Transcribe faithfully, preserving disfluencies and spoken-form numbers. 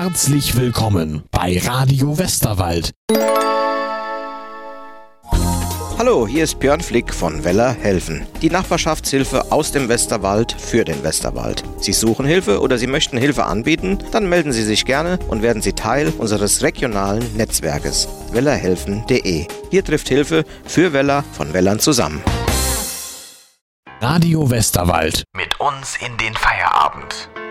Herzlich willkommen bei Radio Westerwald. Hallo, hier ist Björn Flick von Weller helfen. Die Nachbarschaftshilfe aus dem Westerwald für den Westerwald. Sie suchen Hilfe oder Sie möchten Hilfe anbieten? Dann melden Sie sich gerne und werden Sie Teil unseres regionalen Netzwerkes wellerhelfen punkt de. Hier trifft Hilfe für Weller von Wellern zusammen. Radio Westerwald. Mit uns in den Feierabend.